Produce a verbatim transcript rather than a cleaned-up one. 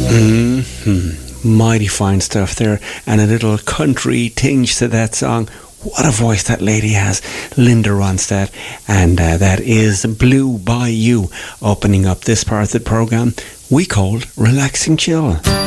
Mm-hmm. Mighty fine stuff there, and a little country tinge to that song. What a voice that lady has, Linda Ronstadt, and uh, that is Blue by You, opening up this part of the programme we called Relaxing Chill.